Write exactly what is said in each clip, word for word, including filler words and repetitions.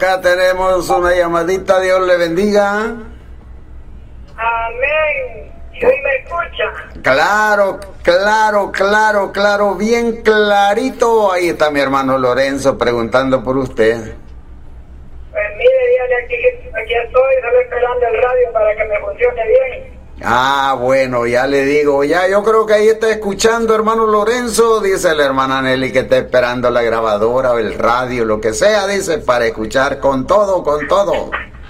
acá tenemos una llamadita, Dios le bendiga. Amén. ¿Sí me escucha? Claro, claro, claro, claro, bien clarito. Ahí está mi hermano Lorenzo preguntando por usted. Pues mire, dígale aquí, aquí estoy, solo esperando el radio para que me funcione bien. Ah, bueno, ya le digo, ya yo creo que ahí está escuchando, hermano Lorenzo, dice la hermana Nelly que está esperando la grabadora o el radio, lo que sea, dice, para escuchar con todo, con todo.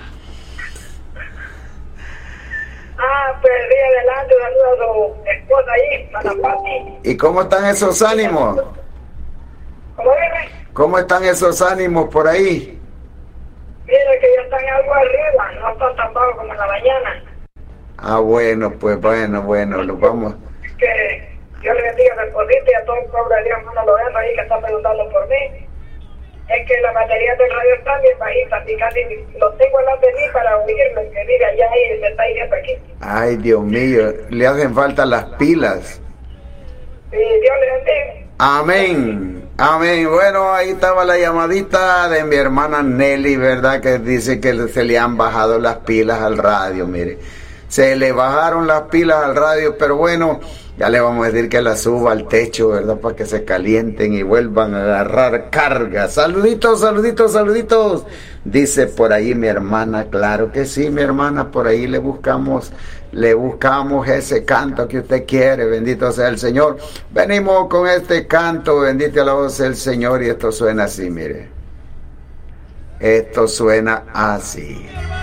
Ah, pues sí, adelante, saludos a su esposa ahí, a la Pati. ¿Y cómo están esos ánimos? ¿Cómo dice? ¿Cómo están esos ánimos por ahí? Mire que ya están algo arriba, no están tan bajos como en la mañana. Ah, bueno, pues bueno, bueno, lo vamos. Es que Dios le bendiga a su esposita y a todo el pueblo de Dios, hermano Lorenzo ahí que está preguntando por mí. Es que la batería del radio está bien bajita, y casi lo tengo al lado de mí para oírlo, que diga allá y se está diciendo aquí. Ay, Dios mío, le hacen falta las pilas. Sí, Dios le bendiga. Amén, amén. Bueno, ahí estaba la llamadita de mi hermana Nelly, ¿verdad? Que dice que se le han bajado las pilas al radio, mire. Se le bajaron las pilas al radio, pero bueno, ya le vamos a decir que la suba al techo, ¿verdad? Para que se calienten y vuelvan a agarrar carga. Saluditos, saluditos, saluditos. Dice por ahí mi hermana, claro que sí, mi hermana, por ahí le buscamos, le buscamos ese canto que usted quiere, bendito sea el Señor. Venimos con este canto, bendito la voz del Señor, y esto suena así, mire. Esto suena así.